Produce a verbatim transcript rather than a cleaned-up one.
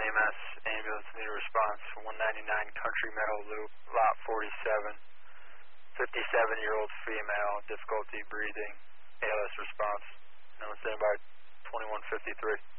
E M S ambulance need a response for one ninety-nine Country Meadow Loop, lot forty-seven. fifty-seven-year-old female, difficulty breathing, A L S response. Known standby twenty-one fifty-three.